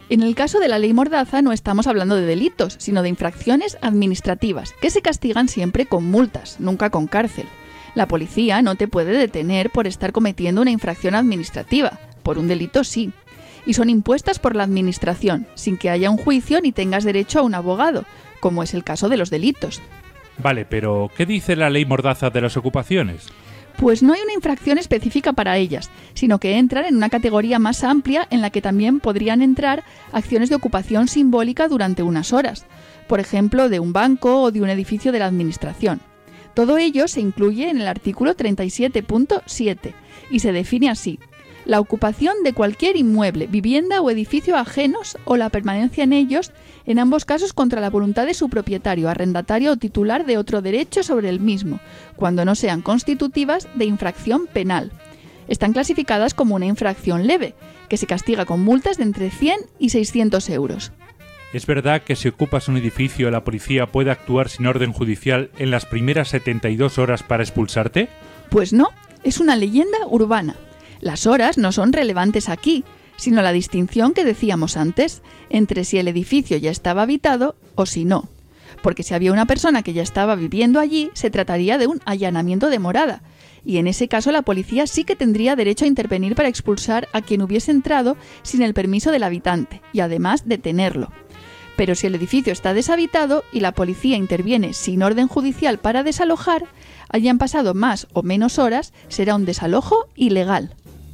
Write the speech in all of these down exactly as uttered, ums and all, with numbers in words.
En el caso de la ley Mordaza no estamos hablando de delitos, sino de infracciones administrativas, que se castigan siempre con multas, nunca con cárcel. La policía no te puede detener por estar cometiendo una infracción administrativa, por un delito sí. Y son impuestas por la administración, sin que haya un juicio ni tengas derecho a un abogado, como es el caso de los delitos. Vale, pero ¿qué dice la ley Mordaza de las ocupaciones? Pues no hay una infracción específica para ellas, sino que entran en una categoría más amplia en la que también podrían entrar acciones de ocupación simbólica durante unas horas, por ejemplo, de un banco o de un edificio de la administración. Todo ello se incluye en el artículo treinta y siete punto siete y se define así: la ocupación de cualquier inmueble, vivienda o edificio ajenos o la permanencia en ellos, en ambos casos contra la voluntad de su propietario, arrendatario o titular de otro derecho sobre el mismo, cuando no sean constitutivas de infracción penal. Están clasificadas como una infracción leve, que se castiga con multas de entre cien y seiscientos euros. ¿Es verdad que si ocupas un edificio la policía puede actuar sin orden judicial en las primeras setenta y dos horas para expulsarte? Pues no, es una leyenda urbana. Las horas no son relevantes aquí, sino la distinción que decíamos antes entre si el edificio ya estaba habitado o si no. Porque si había una persona que ya estaba viviendo allí, se trataría de un allanamiento de morada, y en ese caso la policía sí que tendría derecho a intervenir para expulsar a quien hubiese entrado sin el permiso del habitante, y además detenerlo. Pero si el edificio está deshabitado y la policía interviene sin orden judicial para desalojar, hayan pasado más o menos horas, será un desalojo ilegal.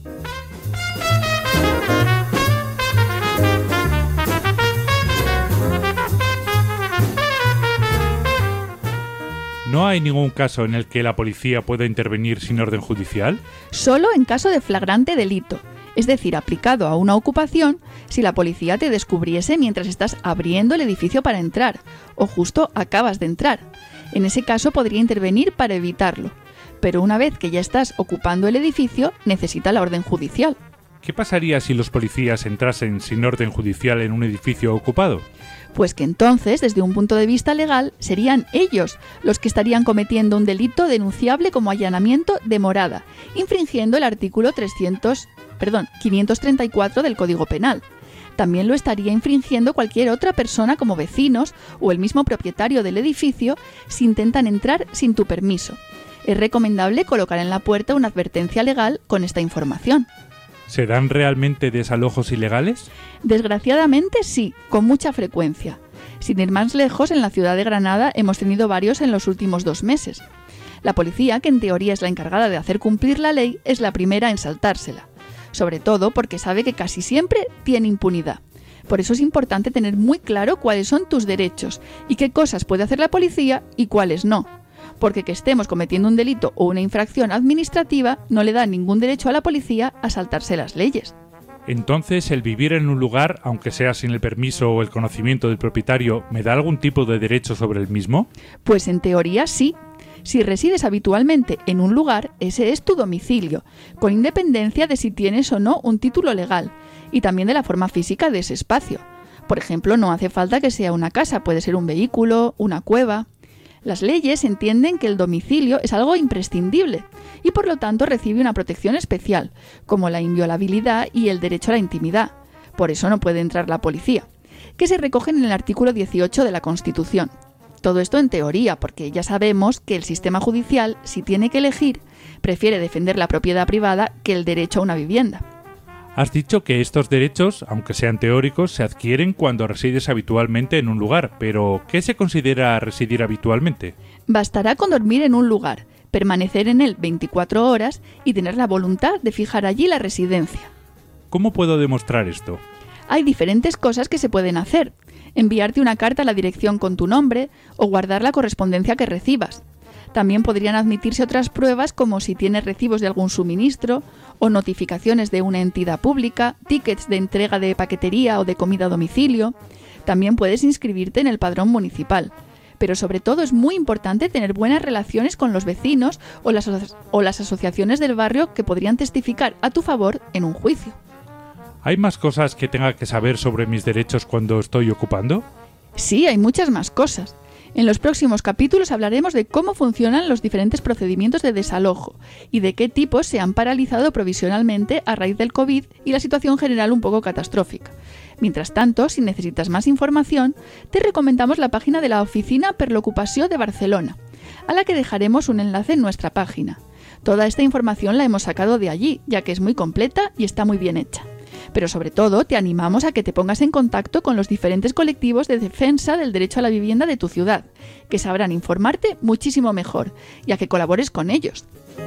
¿No hay ningún caso en el que la policía pueda intervenir sin orden judicial? Solo en caso de flagrante delito, es decir, aplicado a una ocupación, si la policía te descubriese mientras estás abriendo el edificio para entrar, o justo acabas de entrar. En ese caso podría intervenir para evitarlo, pero una vez que ya estás ocupando el edificio, necesita la orden judicial. ¿Qué pasaría si los policías entrasen sin orden judicial en un edificio ocupado? Pues que entonces, desde un punto de vista legal, serían ellos los que estarían cometiendo un delito denunciable como allanamiento de morada, infringiendo el artículo trescientos, perdón, quinientos treinta y cuatro del Código Penal. También lo estaría infringiendo cualquier otra persona como vecinos o el mismo propietario del edificio si intentan entrar sin tu permiso. Es recomendable colocar en la puerta una advertencia legal con esta información. ¿Se dan realmente desalojos ilegales? Desgraciadamente sí, con mucha frecuencia. Sin ir más lejos, en la ciudad de Granada hemos tenido varios en los últimos dos meses. La policía, que en teoría es la encargada de hacer cumplir la ley, es la primera en saltársela. Sobre todo porque sabe que casi siempre tiene impunidad. Por eso es importante tener muy claro cuáles son tus derechos y qué cosas puede hacer la policía y cuáles no. Porque que estemos cometiendo un delito o una infracción administrativa no le da ningún derecho a la policía a saltarse las leyes. Entonces, ¿el vivir en un lugar, aunque sea sin el permiso o el conocimiento del propietario, me da algún tipo de derecho sobre el mismo? Pues en teoría sí. Si resides habitualmente en un lugar, ese es tu domicilio, con independencia de si tienes o no un título legal, y también de la forma física de ese espacio. Por ejemplo, no hace falta que sea una casa, puede ser un vehículo, una cueva. Las leyes entienden que el domicilio es algo imprescindible y por lo tanto recibe una protección especial, como la inviolabilidad y el derecho a la intimidad. Por eso no puede entrar la policía, que se recogen en el artículo dieciocho de la Constitución. Todo esto en teoría, porque ya sabemos que el sistema judicial, si tiene que elegir, prefiere defender la propiedad privada que el derecho a una vivienda. Has dicho que estos derechos, aunque sean teóricos, se adquieren cuando resides habitualmente en un lugar, pero ¿qué se considera residir habitualmente? Bastará con dormir en un lugar, permanecer en él veinticuatro horas y tener la voluntad de fijar allí la residencia. ¿Cómo puedo demostrar esto? Hay diferentes cosas que se pueden hacer. Enviarte una carta a la dirección con tu nombre o guardar la correspondencia que recibas. También podrían admitirse otras pruebas como si tienes recibos de algún suministro o notificaciones de una entidad pública, tickets de entrega de paquetería o de comida a domicilio. También puedes inscribirte en el padrón municipal. Pero sobre todo es muy importante tener buenas relaciones con los vecinos o las, o las asociaciones del barrio que podrían testificar a tu favor en un juicio. ¿Hay más cosas que tenga que saber sobre mis derechos cuando estoy ocupando? Sí, hay muchas más cosas. En los próximos capítulos hablaremos de cómo funcionan los diferentes procedimientos de desalojo y de qué tipos se han paralizado provisionalmente a raíz del COVID y la situación general un poco catastrófica. Mientras tanto, si necesitas más información, te recomendamos la página de la Oficina per l'Ocupació de Barcelona, a la que dejaremos un enlace en nuestra página. Toda esta información la hemos sacado de allí, ya que es muy completa y está muy bien hecha. Pero sobre todo, te animamos a que te pongas en contacto con los diferentes colectivos de defensa del derecho a la vivienda de tu ciudad, que sabrán informarte muchísimo mejor, y a que colabores con ellos.